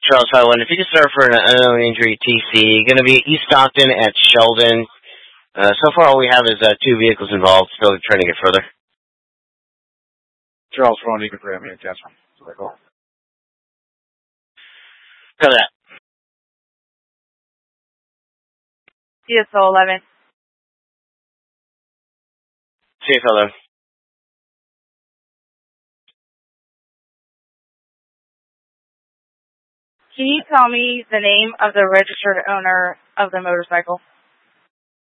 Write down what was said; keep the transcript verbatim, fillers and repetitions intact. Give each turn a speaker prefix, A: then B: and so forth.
A: Charles Highland, if you could start for an unknown injury T C, going to be East Stockton at Sheldon. Uh, so far all we have is uh, two vehicles involved, still trying to get further.
B: Charles Ron, you can grab me a Jasper. Go.
A: Go that.
C: C S O eleven.
A: C S O eleven.
C: Can you tell me the name of the registered owner of the motorcycle?